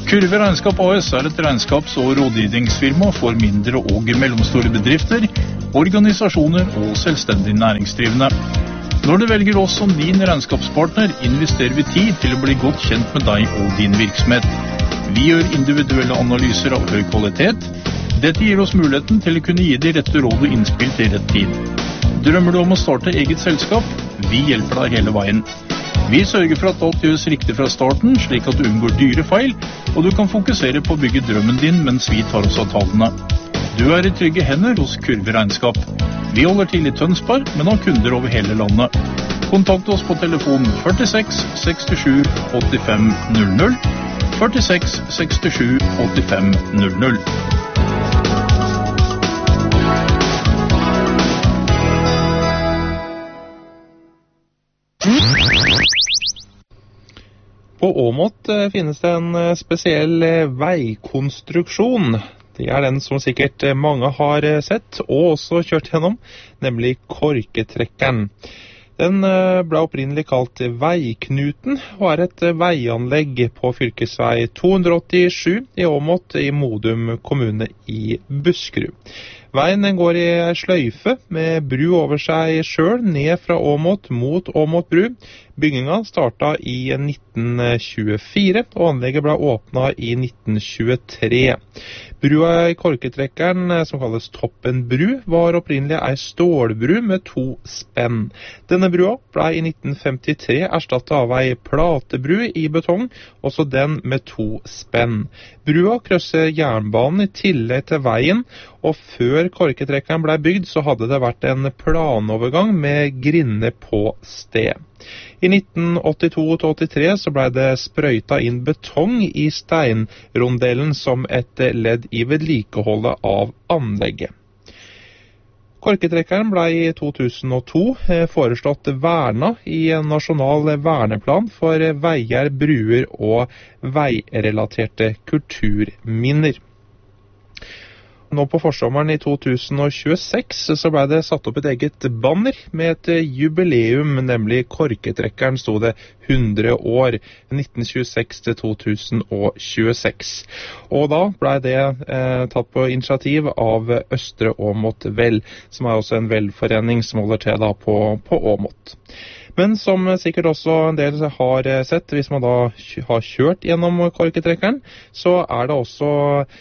Kurve Regnskap AS et regnskaps- og rådgivningsfirma for mindre og mellomstore bedrifter, organisasjoner og selvstendig næringsdrivende. Når du velger oss som din regnskapspartner, investerer vi tid til å bli godt kjent med deg og din virksomhet. Vi gjør individuelle analyser av høy kvalitet. Dette gir oss muligheten til å kunne gi de rette råd og innspill til rett tid. Drømmer du om å starte eget selskap? Vi hjelper deg hele veien. Vi sørger for at alt gjøres riktig fra starten, slik at du unngår dyre feil, og du kan fokusere på å bygge drømmen din mens vi tar oss av tallene. Du er i trygge hender hos Kurve Regnskap. Vi holder til i Tønsberg, men har kunder over hele landet. Kontakt oss på telefon 46 67 85 00, 46 67 85 00. På Åmot finnes det en spesiell veikonstruksjon. Det er den som sikkert mange har sett og også kjørt gjennom, nemlig Korketrekkeren. Den ble opprinnelig kalt Veiknuten og er et veianlegg på fylkesvei 287 i Åmot i Modum kommune i Buskerud. Veien den går i sløyfe med bru over seg selv ned fra Åmot mot Åmot bru. Bygginga startet i 1924, og anlegget ble åpnet i 1923. Brua i Korketrekkeren, som kalles Toppen bru, var opprinnelig ei stålbru med 2 spenn. Denne brua ble i 1953 erstattet av ei platebru i betong, også den med 2 spenn. Brua krysser jernbanen i tillegg til veien, og før Korketrekkeren ble bygd, så hadde det vært en planovergang med grinde på sted. I 1982-83 så ble det sprøyta inn betong i steinrondelen som et ledd i vedlikeholdet av anlegget. Korketrekkeren ble i 2002 foreslått verna i en nasjonal verneplan for veier, bruer og veirelaterte kulturminner. Nå på forsommeren i 2026 så ble det satt opp et eget banner med et jubileum, nemlig Korketrekkeren sto det 100 år, 1926 til 2026. Og da ble det tatt på initiativ av Østre Åmot Vel, som er også en velforening som holder til da på Åmot. Men som sikkert også en del har sett, hvis man da har kjørt gjennom Korketrekkeren, så er det også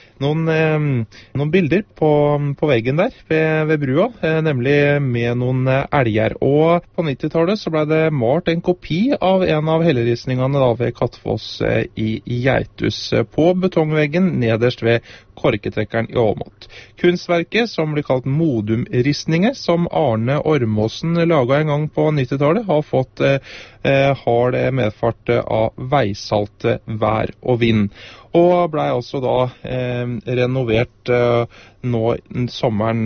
noen bilder på veggen der ved brua, nemlig med noen elger. Og på 90-tallet så ble det malt en kopi av en av helleristningene da ved Kattfoss i Geitus på betongveggen nederst ved Korketrekkeren i Åmot. Kunstverket, som blir kalt Modum-ristninger, som Arne Ormåsen laget en gang på 90-tallet, har fått hard medfart av veisalte vær og vind. Og ble også da renovert nå sommeren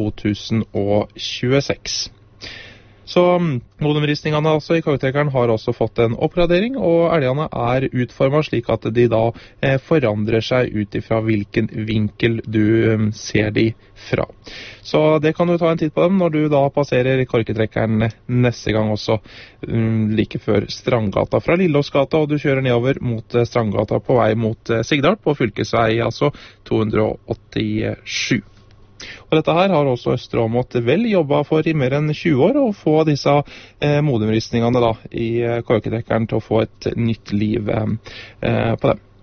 2026. Så Modum-ristningene altså i Korketrekkeren har også fått en oppgradering, og elgene er utformet slik at de da forandrer seg ut ifra hvilken vinkel du ser de fra. Så det kan du ta en titt på dem når du da passerer Korketrekkeren neste gang også, like før Strandgata fra Lillåsgata, og du kjører nedover mot Strandgata på vei mot Sigdal på fylkesvei, altså 287. Og dette her har også Østre Åmot Vel jobbet for i mer enn 20 år, å få disse modumristningene da i Korketrekkeren til å få et nytt liv på dem.